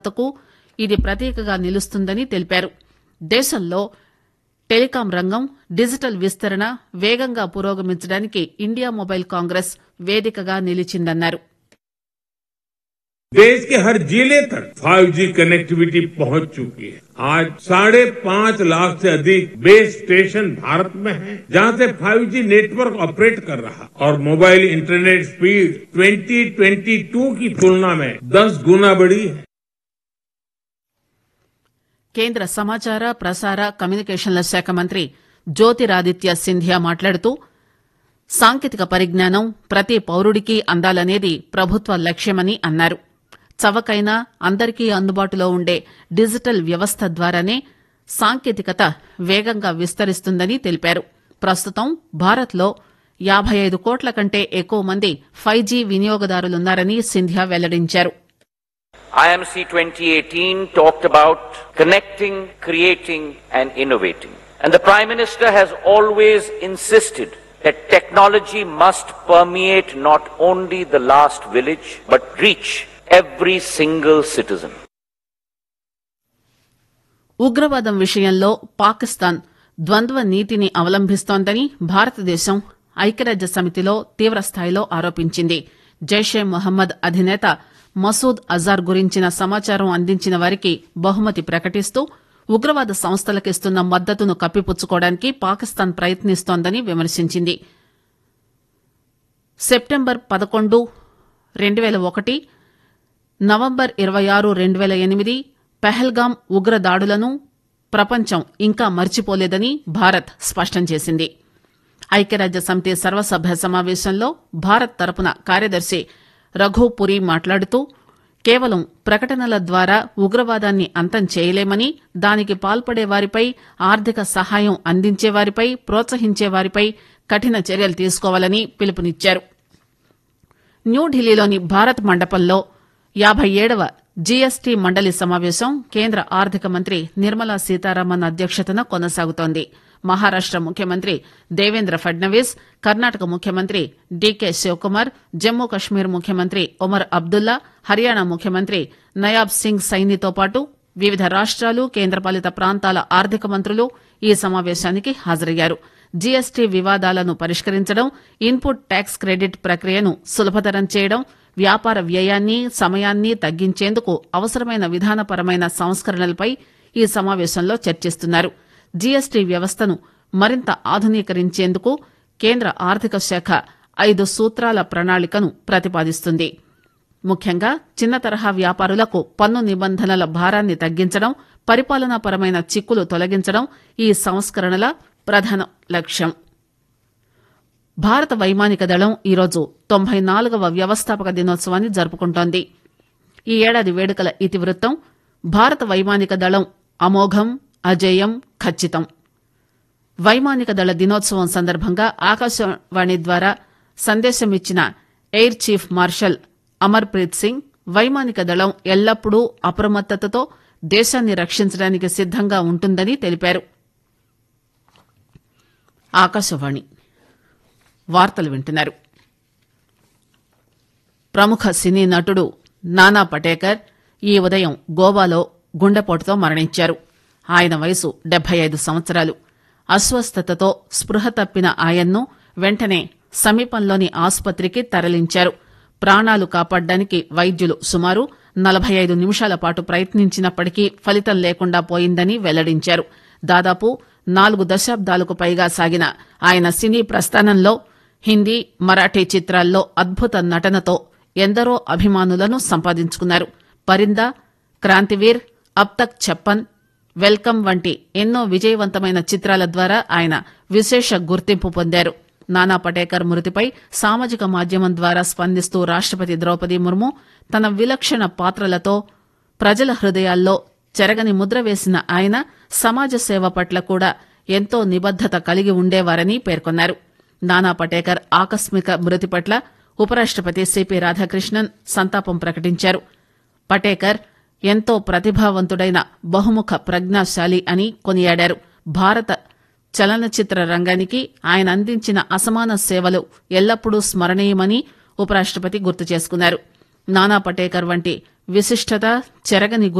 కు ఇది ప్రతీకగా నిలుస్తుందని తెలిపారు. దేశంలో టెలికాం రంగం డిజిటల్ విస్తరణ వేగంగా పురోగమించడానికి ఇండియా మొబైల్ కాంగ్రెస్ వేదికగా నిలిచిందన్నారు. देश के हर जिले तक 5G कनेक्टिविटी पहुंच चुकी है. आज 5.5 लाख से अधिक बेस स्टेशन भारत में हैं, जहां से 5G नेटवर्क ऑपरेट कर रहा और मोबाइल इंटरनेट स्पीड 2022 की तुलना में 10 गुना बढ़ी है. కేంద్ర సమాచార ప్రసార కమ్యూనికేషన్ల శాఖ మంత్రి జ్యోతిరాదిత్య సింధియా మాట్లాడుతూ సాంకేతిక పరిజ్ఞానం ప్రతి పౌరుడికి అందాలనేది ప్రభుత్వ లక్ష్యమని అన్నారు. చవకైన అందరికీ అందుబాటులో ఉండే డిజిటల్ వ్యవస్థ ద్వారానే సాంకేతికత వేగంగా విస్తరిస్తుందని తెలిపారు. ప్రస్తుతం భారత్లో 55 కోట్ల కంటే ఎక్కువ మంది 5G వినియోగదారులున్నారని సింధియా వెల్లడించారు. IMC 2018 talked about connecting, creating and innovating. And the Prime Minister has always insisted that technology must permeate not only the last village but reach every single citizen. ఉగ్రవాదం విషయంలో పాకిస్తాన్ ద్వంద్వ నీతిని అవలంబిస్తోందని భారతదేశం ఐక్యరాజ్య సమితిలో తీవ్రస్థాయిలో ఆరోపించింది. జైషే మొహమ్మద్ అధినేత మసూద్ అజార్ గురించిన సమాచారం అందించిన వారికి బహుమతి ప్రకటిస్తూ ఉగ్రవాద సంస్థలకిస్తున్న మద్దతును కప్పిపుచ్చుకోవడానికి పాకిస్తాన్ ప్రయత్నిస్తోందని విమర్శించింది. సెప్టెంబర్ 11, 2001, నవంబర్ 26, 2008 పెహల్గాం ఉగ్ర దాడులను ప్రపంచం ఇంకా మర్చిపోలేదని భారత్ స్పష్టం చేసింది. ఐక్యరాజ్య సమితి సర్వసభ్య సమావేశంలో భారత్ తరపున కార్యదర్శి రఘుపురి మాట్లాడుతూ కేవలం ప్రకటనల ద్వారా ఉగ్రవాదాన్ని అంతం చేయలేమని, దానికి పాల్పడే వారిపై, ఆర్థిక సహాయం అందించేవారిపై, ప్రోత్సహించేవారిపై కఠిన చర్యలు తీసుకోవాలని పిలుపునిచ్చారు. న్యూఢిల్లీలోని భారత్ మండపంలో 57వ జీఎస్టీ మండలి సమావేశం కేంద్ర ఆర్థిక మంత్రి నిర్మలా సీతారామన్ అధ్యక్షతన కొనసాగుతోంది. మహారాష్ట ముఖ్యమంత్రి దేవేంద్ర ఫడ్నవీస్, కర్ణాటక ముఖ్యమంత్రి డీకే శివకుమార్, జమ్మూ కశ్మీర్ ముఖ్యమంత్రి ఒమర్ అబ్దుల్లా, హర్యానా ముఖ్యమంత్రి నయాబ్ సింగ్ సైనితో పాటు వివిధ రాష్టాలు, కేంద్రపాలిత ప్రాంతాల ఆర్థిక మంత్రులు ఈ సమావేశానికి హాజరయ్యారు. జీఎస్టీ వివాదాలను పరిష్కరించడం, ఇన్పుట్ ట్యాక్స్ క్రెడిట్ ప్రక్రియను సులభతరం చేయడం, వ్యాపార వ్యయాన్ని, సమయాన్ని తగ్గించేందుకు అవసరమైన విధానపరమైన సంస్కరణలపై ఈ సమావేశంలో చర్చిస్తున్నారు. జీఎస్టీ వ్యవస్థను మరింత ఆధునీకరించేందుకు కేంద్ర ఆర్థిక శాఖ 5 సూత్రాల ప్రణాళికను ప్రతిపాదిస్తుంది. ముఖ్యంగా చిన్న తరహా వ్యాపారులకు పన్ను నిబంధనల భారాన్ని తగ్గించడం, పరిపాలనాపరమైన చిక్కులు తొలగించడం ఈ సంస్కరణల ప్రధాన లక్ష్యం. భారత వైమానిక దళం ఈరోజు 94వ వ్యవస్థాపక దినోత్సవాన్ని జరుపుకుంటోంది. ఈ ఏడాది వేడుకల ఇతివృత్తం భారత వైమానిక దళం అమోఘం, అజేయం, ఖచ్చితం. వైమానిక దళ దినోత్సవం సందర్భంగా ఆకాశవాణి ద్వారా సందేశమిచ్చిన air chief marshal Amar Preet Singh వైమానిక దళం ఎల్లప్పుడూ అప్రమత్తతతో దేశాన్ని రక్షించడానికి సిద్దంగా ఉంటుందని తెలిపారు. ఆకాశవాణి వార్తలు వింటున్నారు. ప్రముఖ సినీ నటుడు నానా పటేకర్ ఈ ఉదయం గోవాలో గుండెపోటుతో మరణించారు. ఆయన వయసు 75 సంవత్సరాలు. అస్వస్థతతో స్పృహ తప్పిన ఆయన్ను వెంటనే సమీపంలోని ఆసుపత్రికి తరలించారు. ప్రాణాలు కాపాడడానికి వైద్యులు సుమారు 45 నిమిషాల పాటు ప్రయత్నించినప్పటికీ ఫలితం లేకుండా పోయిందని వెల్లడించారు. దాదాపు 4 దశాబ్దాలకు పైగా సాగిన ఆయన సినీ ప్రస్థానంలో హిందీ, మరాఠీ చిత్రాల్లో అద్భుత నటనతో ఎందరో అభిమానులను సంపాదించుకున్నారు. పరిందా, క్రాంతివీర్, అబ్ తక్ ఛప్పన్, వెల్కమ్ వంటి ఎన్నో విజయవంతమైన చిత్రాల ద్వారా ఆయన విశేష గుర్తింపు పొందారు. నానా పటేకర్ మృతిపై సామాజిక మాధ్యమం ద్వారా స్పందిస్తూ రాష్టపతి ద్రౌపది ముర్ము తన విలక్షణ పాత్రలతో ప్రజల హృదయాల్లో చెరగని ముద్ర వేసిన ఆయన సమాజ సేవ పట్ల కూడా ఎంతో నిబద్దత కలిగి ఉండేవారని పేర్కొన్నారు. నానా పటేకర్ ఆకస్మిక మృతి పట్ల ఉపరాష్టపతి సిపి రాధాకృష్ణన్ సంతాపం ప్రకటించారు. పటేకర్ ఎంతో ప్రతిభావంతుడైన బహుముఖ ప్రజ్ఞాశాలి అని కొనియాడారు. భారత చలనచిత్ర రంగానికి ఆయన అందించిన అసమాన సేవలు ఎల్లప్పుడూ స్మరణీయమని ఉపరాష్టపతి గుర్తు చేసుకున్నారు. నానా పటేకర్ వంటి విశిష్టత చెరగని